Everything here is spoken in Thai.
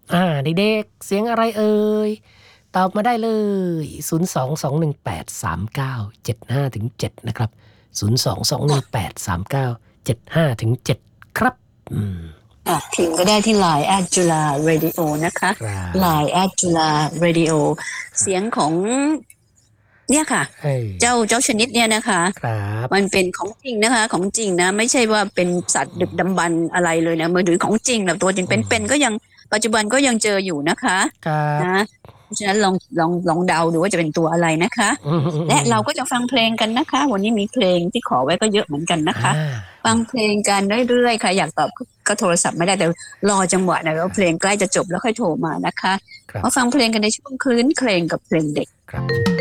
เด็กๆเสียงอะไรเอ่ยตอบมาได้เลย022183975-7นะครับ022183975-7ครับพิมพ์ก็ได้ที่ Line @Jula Radio นะคะ Line @Jula Radio เสียงของเนี่ยค่ะเจ้าชนิดเนี่ยนะคะมันเป็นของจริงนะคะของจริงนะไม่ใช่ว่าเป็นสัตว์ดึกดำบรรพ์อะไรเลยนะมือถือของจริงแบบตัวจริงเป็นก็ยังปัจจุบันก็ยังเจออยู่นะคะนะเพราะฉะนั้นลองเดาดูว่าจะเป็นตัวอะไรนะคะและเราก็จะฟังเพลงกันนะคะวันนี้มีเพลงที่ขอไว้ก็เยอะเหมือนกันนะคะฟังเพลงกันเรื่อยๆค่ะอยากตอบก็โทรศัพท์ไม่ได้แต่รอจังหวะนะว่าเพลงใกล้จะจบแล้วค่อยโทรมานะคะมาฟังเพลงกันในช่วงคลื่นเพลงกับเพลงเด็ก